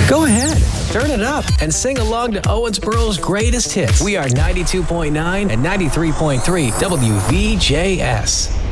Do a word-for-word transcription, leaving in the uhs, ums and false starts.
Go ahead, turn it up, and sing along to Owensboro's greatest hits. We are ninety-two point nine and ninety-three point three W V J S.